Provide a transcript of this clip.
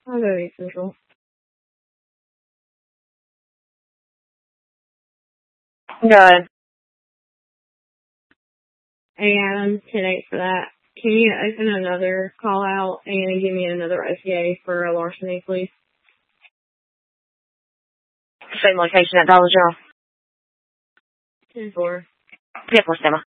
I'll go East Central. Good. And 10-8 for that. Can you open another call out and give me another OTA for a larceny, please? Same location at Dollar General. 10-4. 10-4, Emma.